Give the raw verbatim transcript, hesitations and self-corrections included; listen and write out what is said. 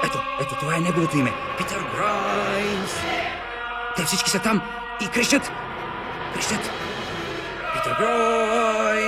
Ето, ето, това е неговото име. Питър Граймс. Те всички са там и крещят. Крещят. Питър Граймс.